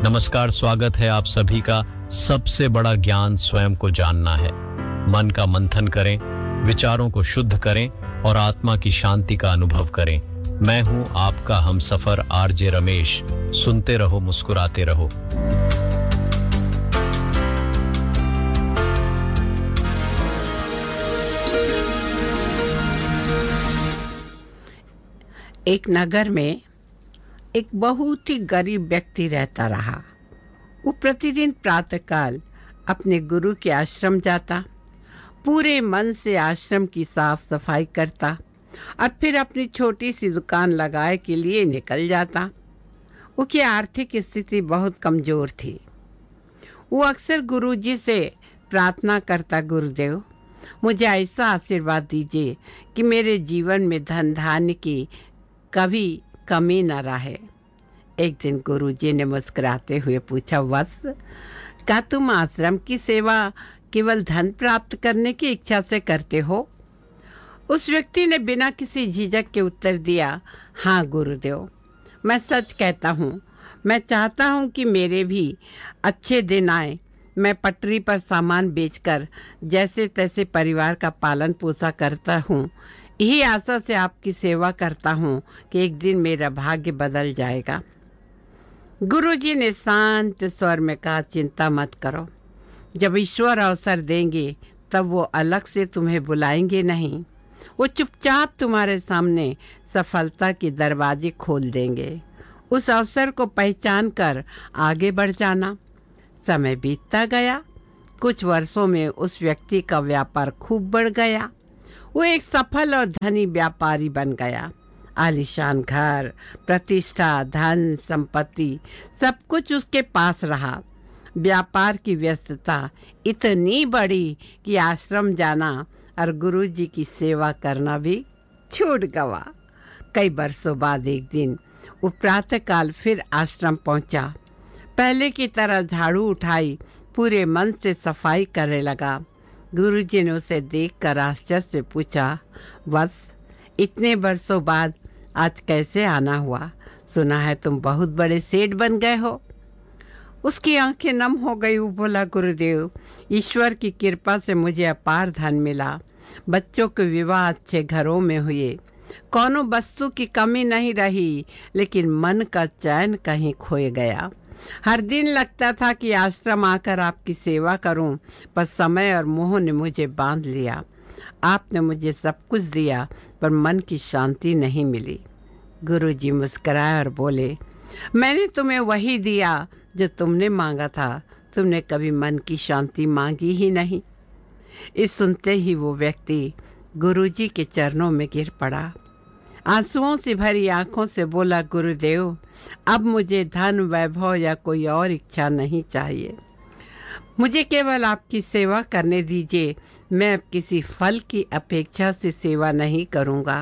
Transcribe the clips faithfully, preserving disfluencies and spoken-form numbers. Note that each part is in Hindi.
नमस्कार, स्वागत है आप सभी का। सबसे बड़ा ज्ञान स्वयं को जानना है। मन का मंथन करें, विचारों को शुद्ध करें और आत्मा की शांति का अनुभव करें। मैं हूं आपका हमसफर आरजे रमेश। सुनते रहो, मुस्कुराते रहो। एक नगर में एक बहुत ही गरीब व्यक्ति रहता रहा। वो प्रतिदिन प्रातःकाल अपने गुरु के आश्रम जाता, पूरे मन से आश्रम की साफ सफाई करता और फिर अपनी छोटी सी दुकान लगाए के लिए निकल जाता। उसकी आर्थिक स्थिति बहुत कमज़ोर थी। वो अक्सर गुरुजी से प्रार्थना करता, गुरुदेव मुझे ऐसा आशीर्वाद दीजिए कि मेरे जीवन में धन धान्य की कभी कमी न रहे। एक दिन गुरुजी ने मुस्कुराते हुए पूछा, वत्स, क्या तुम आश्रम की सेवा केवल धन प्राप्त करने की इच्छा से करते हो? उस व्यक्ति ने बिना किसी झिझक के उत्तर दिया, हाँ गुरुदेव, मैं सच कहता हूँ। मैं चाहता हूँ कि मेरे भी अच्छे दिन आए। मैं पटरी पर सामान बेचकर जैसे तैसे परिवार का पालन पोषण करता हूँ। यही आशा से आपकी सेवा करता हूँ कि एक दिन मेरा भाग्य बदल जाएगा। गुरुजी ने शांत स्वर में कहा, चिंता मत करो। जब ईश्वर अवसर देंगे तब वो अलग से तुम्हें बुलाएंगे नहीं, वो चुपचाप तुम्हारे सामने सफलता के दरवाजे खोल देंगे। उस अवसर को पहचान कर आगे बढ़ जाना। समय बीतता गया। कुछ वर्षों में उस व्यक्ति का व्यापार खूब बढ़ गया। वो एक सफल और धनी व्यापारी बन गया। आलीशान घर, प्रतिष्ठा, धन, संपत्ति सब कुछ उसके पास रहा। व्यापार की व्यस्तता इतनी बढ़ी कि आश्रम जाना और गुरुजी की सेवा करना भी छूट गया। कई वर्षों बाद एक दिन वो प्रातःकाल फिर आश्रम पहुंचा। पहले की तरह झाड़ू उठाई, पूरे मन से सफाई करने लगा। गुरुजी ने उसे देखकर आश्चर्य से पूछा, वत्स, इतने वर्षों बाद आज कैसे आना हुआ? सुना है तुम बहुत बड़े सेठ बन गए हो। उसकी आंखें नम हो गई। वो बोला, गुरुदेव, ईश्वर की कृपा से मुझे अपार धन मिला। बच्चों के विवाह अच्छे घरों में हुए। कौनो वस्तु की कमी नहीं रही, लेकिन मन का चैन कहीं खोए गया। हर दिन लगता था कि आश्रम आकर आपकी सेवा करूं, पर समय और मोह ने मुझे बांध लिया। आपने मुझे सब कुछ दिया, पर मन की शांति नहीं मिली। गुरुजी मुस्कुराए और बोले, मैंने तुम्हें वही दिया जो तुमने मांगा था। तुमने कभी मन की शांति मांगी ही नहीं। इस सुनते ही वो व्यक्ति गुरुजी के चरणों में गिर पड़ा। आंसुओं से भरी आंखों से बोला, गुरुदेव, अब मुझे धन, वैभव या कोई और इच्छा नहीं चाहिए। मुझे केवल आपकी सेवा करने दीजिए। मैं अब किसी फल की अपेक्षा से सेवा नहीं करूँगा,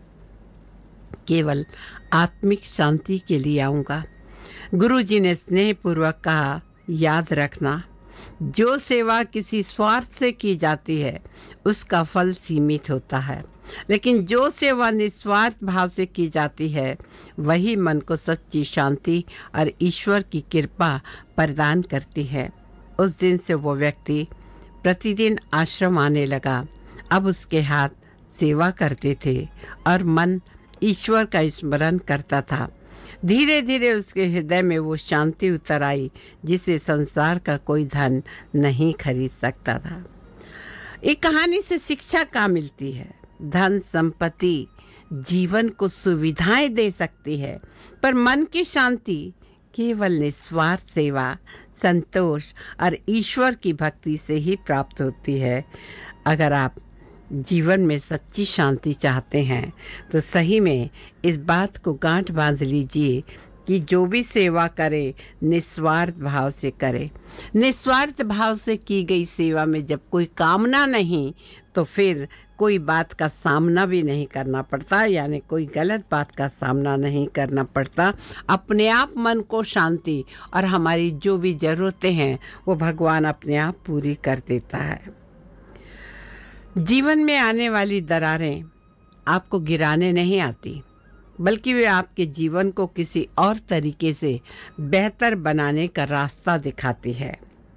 केवल आत्मिक शांति के लिए आऊँगा। गुरुजी ने स्नेहपूर्वक कहा, याद रखना, जो सेवा किसी स्वार्थ से की जाती है उसका फल सीमित होता है, लेकिन जो सेवा निस्वार्थ भाव से की जाती है वही मन को सच्ची शांति और ईश्वर की कृपा प्रदान करती है। उस दिन से वो व्यक्ति प्रतिदिन आश्रम आने लगा। अब उसके हाथ सेवा करते थे और मन ईश्वर का स्मरण करता था। धीरे धीरे उसके हृदय में वो शांति उतर आई जिसे संसार का कोई धन नहीं खरीद सकता था। एक कहानी से शिक्षा क्या मिलती है? धन संपत्ति जीवन को सुविधाएं दे सकती है, पर मन की शांति केवल निस्वार्थ सेवा, संतोष और ईश्वर की भक्ति से ही प्राप्त होती है। अगर आप जीवन में सच्ची शांति चाहते हैं तो सही में इस बात को गांठ बांध लीजिए कि जो भी सेवा करे निस्वार्थ भाव से करे। निस्वार्थ भाव से की गई सेवा में जब कोई कामना नहीं तो फिर कोई बात का सामना भी नहीं करना पड़ता, यानी कोई गलत बात का सामना नहीं करना पड़ता। अपने आप मन को शांति और हमारी जो भी ज़रूरतें हैं वो भगवान अपने आप पूरी कर देता है। जीवन में आने वाली दरारें आपको गिराने नहीं आती, बल्कि वे आपके जीवन को किसी और तरीके से बेहतर बनाने का रास्ता दिखाती है।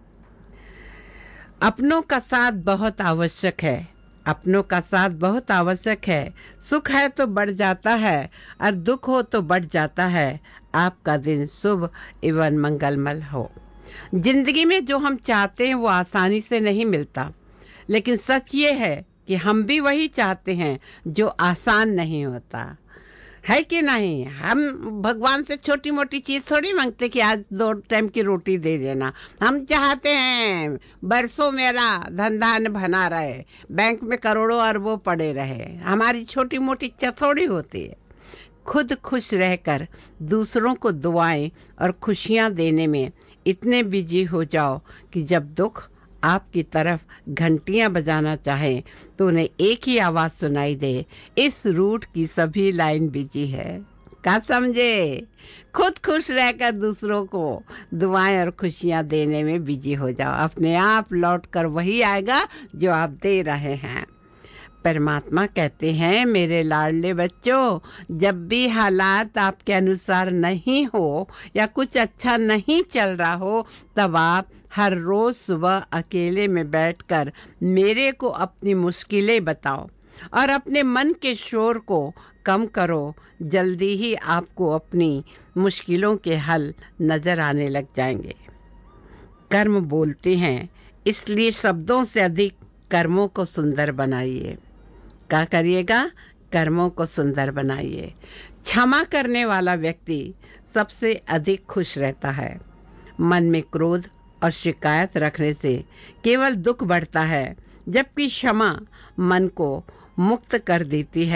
अपनों का साथ बहुत आवश्यक है। अपनों का साथ बहुत आवश्यक है। सुख है तो बढ़ जाता है और दुख हो तो बढ़ जाता है। आपका दिन शुभ एवं मंगलमय हो। जिंदगी में जो हम चाहते हैं वो आसानी से नहीं मिलता, लेकिन सच ये है कि हम भी वही चाहते हैं जो आसान नहीं होता, है कि नहीं। हम भगवान से छोटी मोटी चीज़ थोड़ी मांगते कि आज दो टाइम की रोटी दे देना। हम चाहते हैं बरसों मेरा धंधा न बना रहे, बैंक में करोड़ों अरबों पड़े रहे। हमारी छोटी मोटी इच्छा थोड़ी होती है। खुद खुश रहकर दूसरों को दुआएं और खुशियां देने में इतने बिजी हो जाओ कि जब दुख आपकी तरफ घंटियां बजाना चाहे तो उन्हें एक ही आवाज़ सुनाई दे, इस रूट की सभी लाइन बिजी है। क्या समझे? खुद खुश रहकर दूसरों को दुआएं और खुशियां देने में बिजी हो जाओ। अपने आप लौट कर वही आएगा जो आप दे रहे हैं। परमात्मा कहते हैं, मेरे लाडले बच्चों, जब भी हालात आपके अनुसार नहीं हो या कुछ अच्छा नहीं चल रहा हो, तब आप हर रोज सुबह अकेले में बैठकर मेरे को अपनी मुश्किलें बताओ और अपने मन के शोर को कम करो। जल्दी ही आपको अपनी मुश्किलों के हल नजर आने लग जाएंगे। कर्म बोलते हैं, इसलिए शब्दों से अधिक कर्मों को सुंदर बनाइए। क्या करिएगा? कर्मों को सुंदर बनाइए। क्षमा करने वाला व्यक्ति सबसे अधिक खुश रहता है। मन में क्रोध और शिकायत रखने से केवल दुख बढ़ता है, जबकि क्षमा मन को मुक्त कर देती है।